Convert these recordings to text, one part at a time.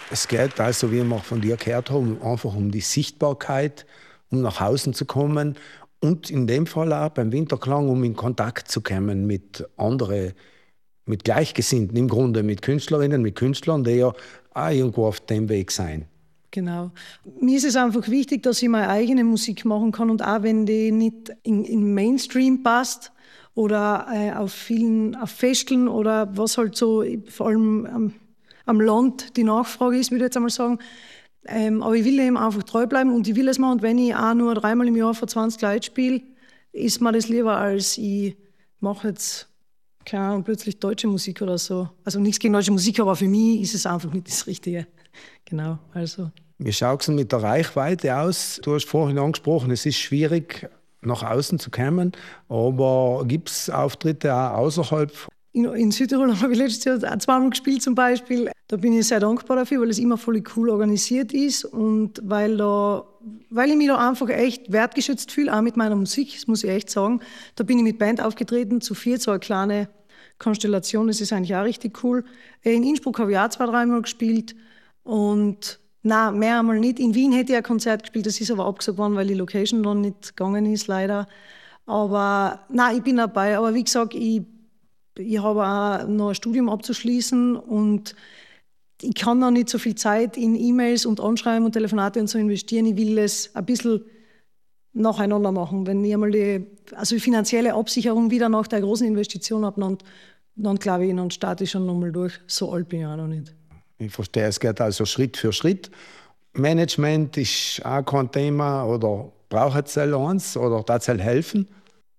Es geht also, wie wir von dir gehört haben, einfach um die Sichtbarkeit, um nach außen zu kommen und in dem Fall auch beim Winterklang, um in Kontakt zu kommen mit anderen, mit Gleichgesinnten im Grunde, mit Künstlerinnen, mit Künstlern, die ja auch irgendwo auf dem Weg sein. Genau. Mir ist es einfach wichtig, dass ich meine eigene Musik machen kann und auch wenn die nicht in Mainstream passt oder auf Festeln oder was halt so vor allem am Land die Nachfrage ist, würde ich jetzt einmal sagen. Aber ich will dem einfach treu bleiben und ich will es machen. Und wenn ich auch nur 3-mal im Jahr vor 20 Leuten spiele, ist mir das lieber, als ich mache jetzt, keine Ahnung, plötzlich deutsche Musik oder so. Also nichts gegen deutsche Musik, aber für mich ist es einfach nicht das Richtige. Genau, also. Wie schaut es mit der Reichweite aus? Du hast vorhin angesprochen, es ist schwierig, nach außen zu kommen, aber gibt es Auftritte auch außerhalb? In Südtirol habe ich letztes Jahr auch 2-mal gespielt zum Beispiel. Da bin ich sehr dankbar dafür, weil es immer voll cool organisiert ist und weil ich mich da einfach echt wertgeschätzt fühle, auch mit meiner Musik, das muss ich echt sagen. Da bin ich mit Band aufgetreten, zu 4, so eine kleine Konstellation, das ist eigentlich auch richtig cool. In Innsbruck habe ich auch 2-3-mal gespielt und nein, mehr einmal nicht. In Wien hätte ich ein Konzert gespielt, das ist aber abgesagt worden, weil die Location dann nicht gegangen ist, leider. Aber nein, ich bin dabei. Aber wie gesagt, ich habe auch noch ein Studium abzuschließen und ich kann noch nicht so viel Zeit in E-Mails und Anschreiben und Telefonate und so investieren. Ich will es ein bisschen nacheinander machen. Wenn ich einmal die finanzielle Absicherung wieder nach der großen Investition habe, dann glaube ich, dann starte ich schon nochmal durch. So alt bin ich auch noch nicht. Ich verstehe, es geht also Schritt für Schritt. Management ist auch kein Thema oder braucht es eins oder darf es helfen?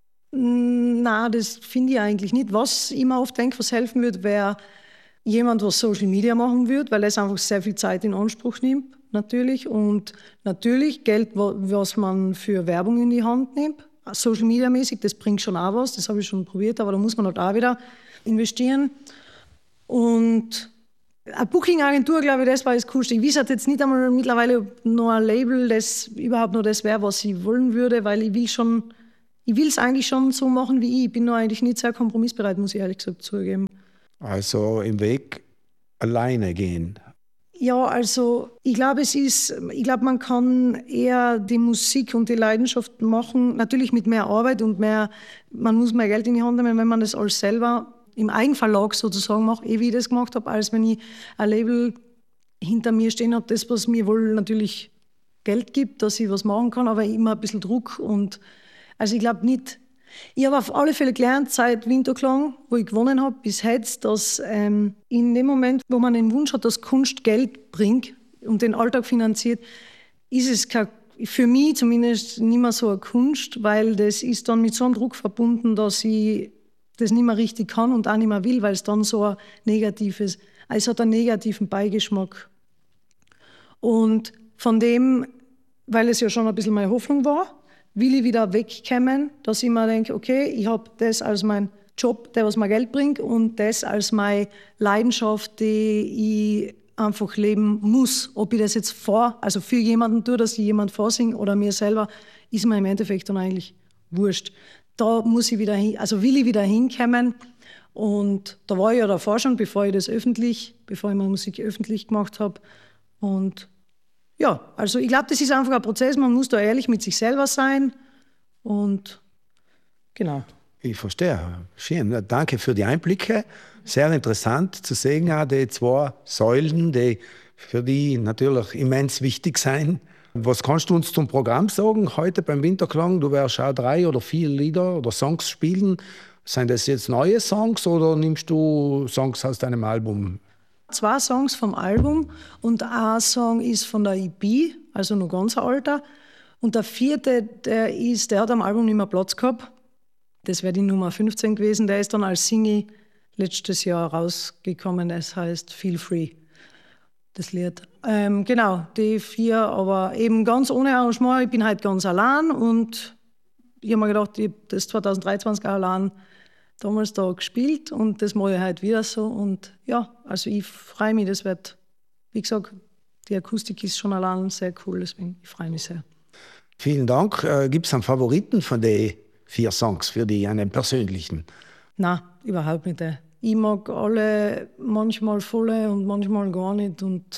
Nein, das finde ich eigentlich nicht. Was ich mir oft denke, was helfen würde, wäre jemand, was Social Media machen würde, weil es einfach sehr viel Zeit in Anspruch nimmt, natürlich. Und natürlich Geld, was man für Werbung in die Hand nimmt, Social Media mäßig, das bringt schon auch was, das habe ich schon probiert, aber da muss man halt auch wieder investieren. Und eine Booking-Agentur, glaube ich, das war das Coolste. Ich weiß halt jetzt nicht einmal mittlerweile noch ein Label, das überhaupt noch das wäre, was ich wollen würde, weil ich will es eigentlich schon so machen wie ich. Ich bin noch eigentlich nicht sehr kompromissbereit, muss ich ehrlich gesagt zugeben. Also im Weg alleine gehen. Ja, also ich glaube, man kann eher die Musik und die Leidenschaft machen, natürlich mit mehr Arbeit und man muss mehr Geld in die Hand nehmen, wenn man das alles selber im Eigenverlag sozusagen mache, wie ich das gemacht habe, als wenn ich ein Label hinter mir stehen habe, das, was mir wohl natürlich Geld gibt, dass ich was machen kann, aber immer ein bisschen Druck. Und also ich glaube nicht. Ich habe auf alle Fälle gelernt, seit Winterklang, wo ich gewonnen habe, bis jetzt, dass in dem Moment, wo man den Wunsch hat, dass Kunst Geld bringt und den Alltag finanziert, ist es für mich zumindest nicht mehr so eine Kunst, weil das ist dann mit so einem Druck verbunden, dass ich das nicht mehr richtig kann und auch nicht mehr will, weil es dann so es hat einen negativen Beigeschmack. Und von dem, weil es ja schon ein bisschen meine Hoffnung war, will ich wieder wegkommen, dass ich mir denke, okay, ich habe das als mein Job, der was mir Geld bringt und das als meine Leidenschaft, die ich einfach leben muss. Ob ich das jetzt für jemanden tue, dass ich jemand vorsinge oder mir selber, ist mir im Endeffekt dann eigentlich wurscht. Da muss ich will ich wieder hinkommen. Und da war ich ja davor schon, bevor ich meine Musik öffentlich gemacht habe. Und ja, also ich glaube, das ist einfach ein Prozess, man muss da ehrlich mit sich selber sein und genau. Ich verstehe. Schön. Danke für die Einblicke. Sehr interessant zu sehen, auch die 2 Säulen, die für die natürlich immens wichtig sind. Was kannst du uns zum Programm sagen heute beim Winterklang? Du wirst auch 3 oder 4 Lieder oder Songs spielen. Sind das jetzt neue Songs oder nimmst du Songs aus deinem Album? 2 Songs vom Album und ein Song ist von der EP, also noch ganz alter. Und der 4., der hat am Album nicht mehr Platz gehabt. Das wäre die Nummer 15 gewesen. Der ist dann als Single letztes Jahr rausgekommen. Es heißt Feel Free, das Lied. Genau, die 4, aber eben ganz ohne Arrangement. Ich bin halt ganz allein und ich habe mir gedacht, ich habe das 2023 auch allein damals da gespielt und das mache ich heute wieder so. Und ja, also ich freue mich, das wird, wie gesagt, die Akustik ist schon allein sehr cool, deswegen ich freue mich sehr. Vielen Dank. Gibt es einen Favoriten von den 4 Songs für dich, einen persönlichen? Nein, überhaupt nicht. Ich mag alle manchmal volle und manchmal gar nicht. Und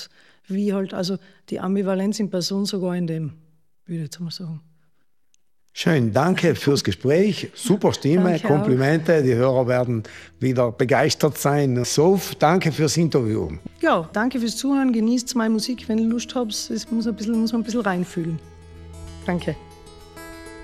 wie halt, also die Ambivalenz in Person sogar in dem, würde ich jetzt mal sagen. Schön, danke fürs Gespräch. Super Stimme, Danke Komplimente. Auch. Die Hörer werden wieder begeistert sein. Sof, danke fürs Interview. Ja, danke fürs Zuhören. Genießt meine Musik, wenn ihr Lust habt. Es muss man ein bisschen reinfühlen. Danke.